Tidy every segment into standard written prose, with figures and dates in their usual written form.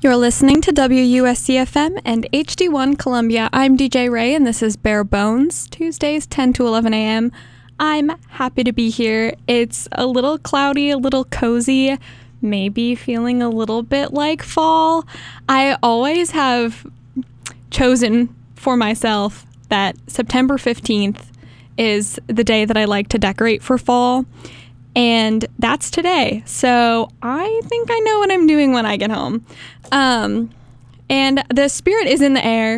You're listening to WUSC-FM and HD1 Columbia. I'm DJ Ray, and this is Bare Bones, Tuesdays 10 to 11 a.m. I'm happy to be here. It's a little cloudy, a little cozy, maybe feeling a little bit like fall. I always have chosen for myself that September 15th is the day that I like to decorate for fall. And that's today. So I think I know what I'm doing when I get home. And the spirit is in the air.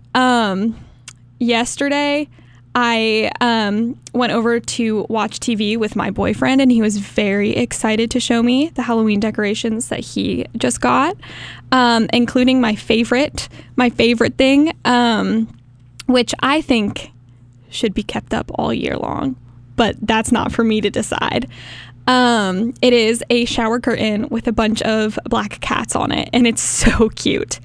Yesterday, I went over to watch TV with my boyfriend, and he was very excited to show me the Halloween decorations that he just got, including my favorite thing, which I think should be kept up all year long. But that's not for me to decide. It is a shower curtain with a bunch of black cats on it, and it's so cute.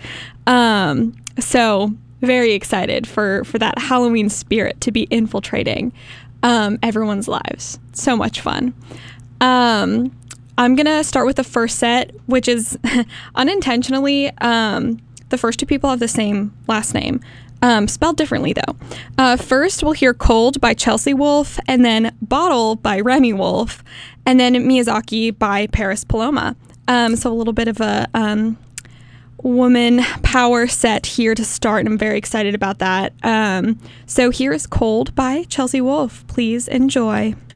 So very excited for that Halloween spirit to be infiltrating everyone's lives. So much fun. I'm gonna start with the first set, which is unintentionally, the first two people have the same last name. Spelled differently though. First we'll hear Cold by Chelsea Wolfe, and then Bottle by Remy Wolfe, and then Miyazaki by Paris Paloma. So a little bit of a woman power set here to start, and I'm very excited about that. So here is Cold by Chelsea Wolfe. Please enjoy.